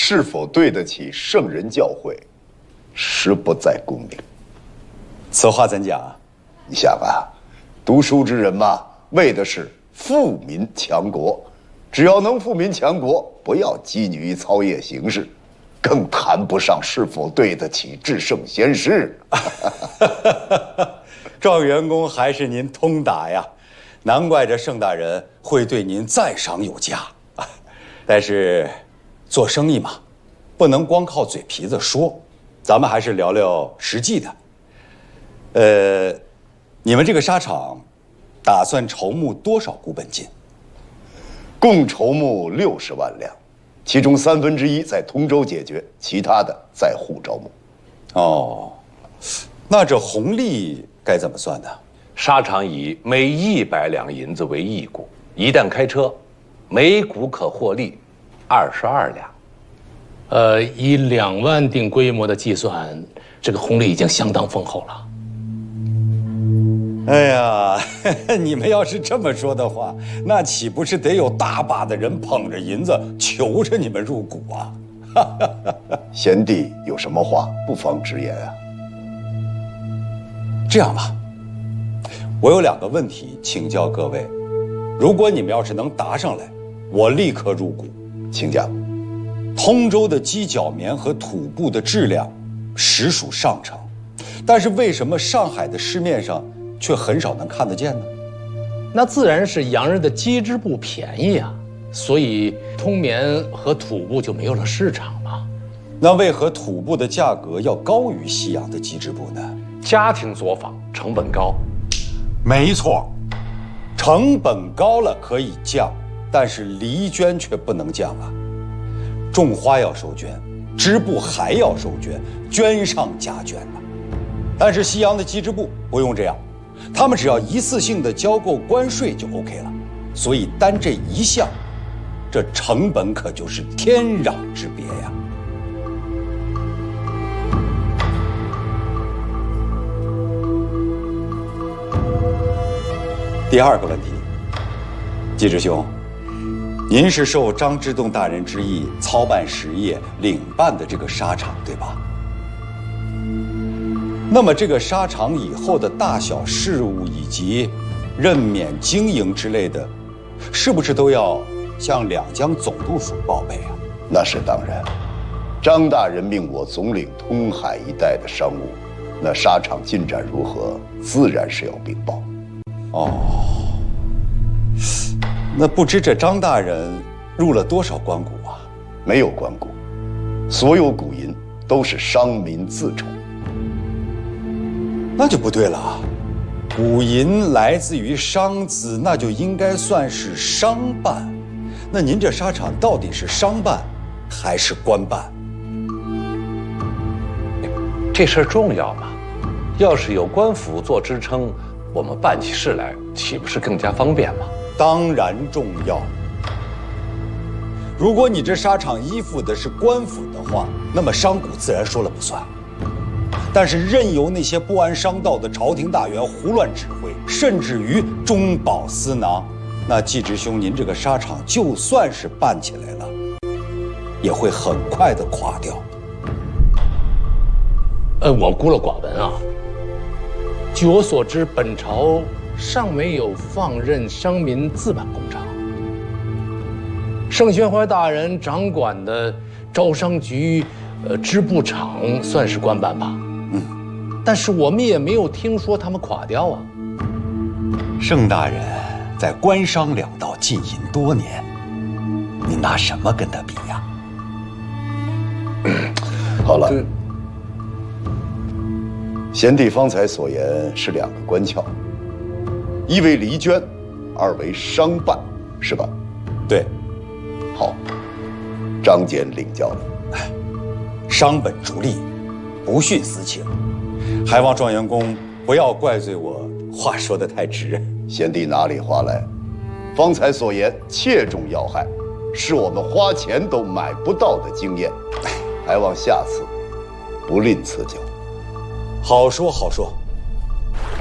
是否对得起圣人教诲，实不在功名。 此话怎讲？ 你想啊，读书之人嘛，为的是富民强国。只要能富民强国，不要拘泥于操业形式，更谈不上是否对得起至圣先师。 状元公还是您通达呀，难怪这盛大人会对您赞赏有加。但是，做生意嘛，不能光靠嘴皮子说，咱们还是聊聊实际的。你们这个沙场，打算筹募多少股本金？ 共筹募60万两，其中1/3在通州解决，其他的在沪招募。 哦，那这红利该怎么算呢？ 沙场以每100两银子为1股，一旦开车，每股可获利22两。 以2万锭规模的计算，这个红利已经相当丰厚了。 哎呀，你们要是这么说的话，那岂不是得有大把的人捧着银子求着你们入股啊？ 贤弟有什么话不妨直言啊。 这样吧，我有2个问题请教各位，如果你们要是能答上来，我立刻入股。 请讲。 通州的鸡脚棉和土布的质量实属上乘，但是为什么上海的市面上却很少能看得见呢？ 那自然是洋人的鸡织布便宜啊，所以通棉和土布就没有了市场嘛。 那为何土布的价格要高于西洋的鸡织布呢？ 家庭作坊成本高。 没错，成本高了可以降，但是离捐却不能降啊。种花要收捐，织布还要收捐，捐上加捐呢。但是西洋的鸡织布不用这样，他们只要一次性的交够关税就 OK 了。所以单这一项，这成本可就是天壤之别呀。第2个问题，季之兄，您是受张之洞大人之意操办实业领办的这个沙场，对吧？那么这个沙场以后的大小事务以及任免经营之类的，是不是都要向两江总督府报备啊？ 那是当然，张大人命我总领通海一带的商务，那沙场进展如何，自然是要禀报。 哦，那不知这张大人入了多少官股啊？ 没有官股，所有股银都是商民自筹。 那就不对了，股银来自于商资，那就应该算是商办。那您这沙场到底是商办还是官办？ 这事儿重要吗？要是有官府做支撑，我们办起事来岂不是更加方便吗？ 当然重要。如果你这沙场依附的是官府的话，那么商股自然说了不算。但是任由那些不谙商道的朝廷大员胡乱指挥，甚至于中饱私囊，那季直兄您这个沙场就算是办起来了，也会很快的垮掉。 我孤陋寡闻啊。据我所知，本朝尚没有放任商民自办工厂。盛宣怀大人掌管的招商局、织布厂算是官办吧？但是我们也没有听说他们垮掉啊。 盛大人在官商两道浸淫多年，你拿什么跟他比呀？ 好了，贤弟方才所言是2个关窍，一为离捐，2为商办，是吧？ 对。 好，张简领教了。 商本逐利，不徇私情，还望状元公不要怪罪我话说得太直。 贤弟哪里话来？方才所言切中要害，是我们花钱都买不到的经验，还望下次不吝赐教。 好说好说。